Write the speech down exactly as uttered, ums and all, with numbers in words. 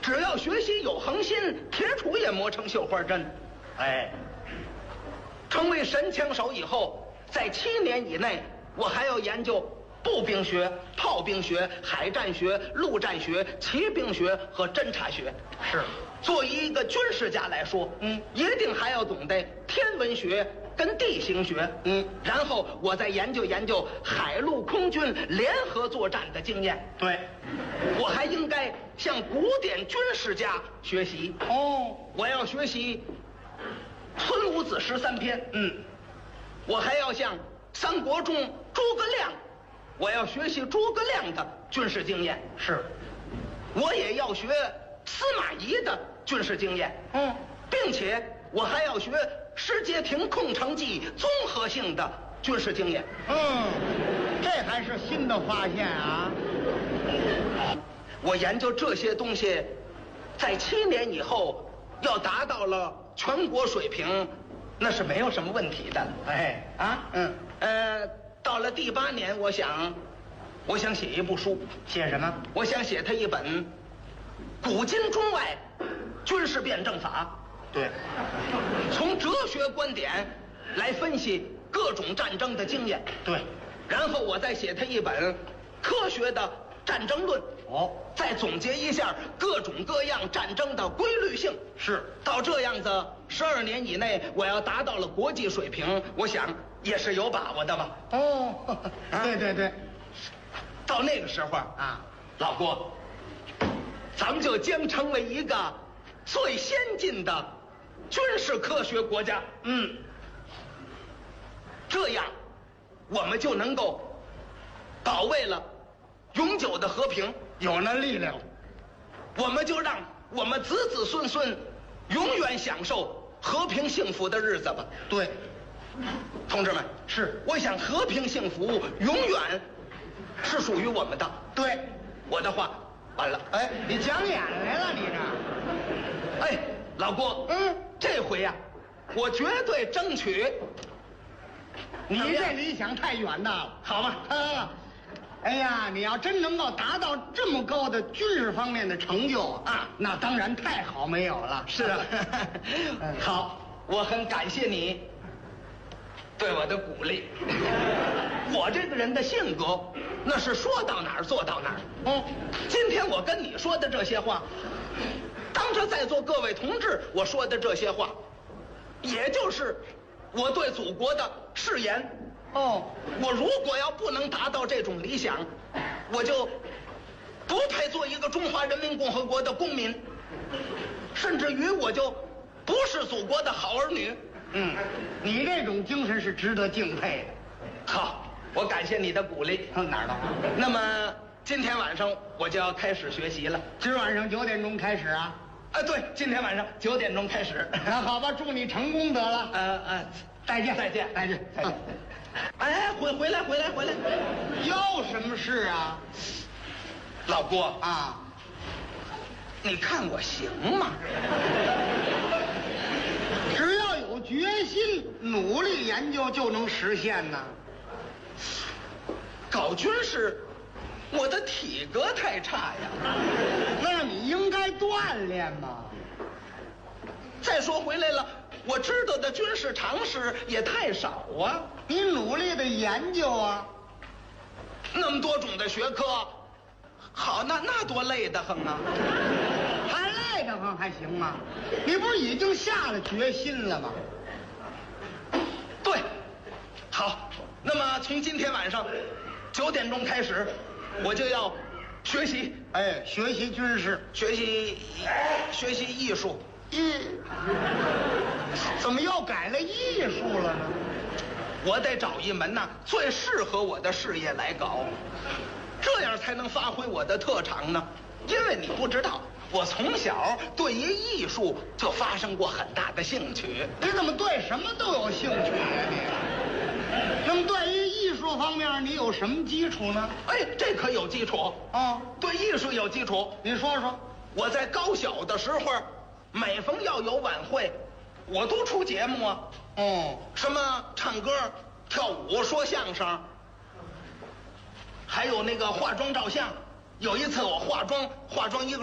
只要学习有恒心，铁杵也磨成绣花针。哎，成为神枪手以后，在七年以内，我还要研究步兵学、炮兵学、海战学、陆战学、骑兵学和侦察学。 是， 作为一个军事家来说，嗯，一定还要懂得天文学跟地形学，嗯，然后我再研究研究海陆空军联合作战的经验。 对， 我还应该向古典军事家学习。 哦， 我要学习孙武子十三篇，嗯，我还要向三国中诸葛亮，我要学习诸葛亮的军事经验。 是， 我也要学司马懿的军事经验，嗯，并且我还要学石阶亭空城计综合性的军事经验。 嗯，这还是新的发现啊！ 我研究这些东西，在七年以后要达到了全国水平，那是没有什么问题的。 哎啊， 嗯， 呃，到了第八年，我想，我想写一部书。 写什么？ 我想写他一本《古今中外军事辩证法》。 对， 从哲学观点来分析各种战争的经验。 对， 然后我再写他一本科学的战争论。 哦， 再总结一下各种各样战争的规律性。 是， 到这样子，十二年以内我要达到了国际水平，我想也是有把握的吧。 哦，对对对， 到那个时候啊， 老郭，咱们就将成为一个最先进的军事科学国家。嗯，这样我们就能够保卫了永久的和平。 有那力量， 我们就让我们子子孙孙永远享受和平幸福的日子吧。 对， 同志们， 是， 我想和平幸福永远是属于我们的。 对， 我的话完了。 哎，你讲演来了，你这， 哎，老郭， 嗯， 这回呀、啊，我绝对争取。 你这理想太远大了， 好吗？ 啊，哎呀，你要真能够达到这么高的军事方面的成就啊，那当然太好没有了。 是啊，好，我很感谢你对我的鼓励。我这个人的性格，那是说到哪儿做到哪儿。嗯，今天我跟你说的这些话，当着在座各位同志我说的这些话，也就是我对祖国的誓言。哦，我如果要不能达到这种理想，我就不配做一个中华人民共和国的公民，甚至于我就不是祖国的好儿女。 嗯，你这种精神是值得敬佩的。 好，我感谢你的鼓励。 哪儿的话？ 那么今天晚上我就要开始学习了。 今儿晚上九点钟开始啊？ 啊，对，今天晚上九点钟开始。 那好吧，祝你成功得了。 呃呃， 再见， 再见， 再见，再见。 哎，回回来，回来，回来！ 有什么事啊？ 老郭啊， 你看我行吗？ 只要有决心，努力研究就能实现呢。 搞军事，我的体格太差呀。 那你应该锻炼嘛。 再说回来了，我知道的军事常识也太少啊。 你努力的研究啊， 那么多种的学科，好，那那多累得很啊！ 还累得慌还行吗？你不是已经下了决心了吗？ 对，好，那么从今天晚上九点钟开始，我就要学习， 哎，学习军事， 学习学习艺术。 艺，怎么又改了艺术了呢？ 我得找一门呐最适合我的事业来搞，这样才能发挥我的特长呢。因为你不知道，我从小对于艺术就发生过很大的兴趣。 你怎么对什么都有兴趣呀你？那么对于艺术方面，你有什么基础呢？ 哎，这可有基础啊， 对艺术有基础。 你说说。 我在高小的时候，每逢要有晚会，我都出节目啊。 哦， 什么唱歌、跳舞、说相声，还有那个化妆照相。有一次我化妆化妆一个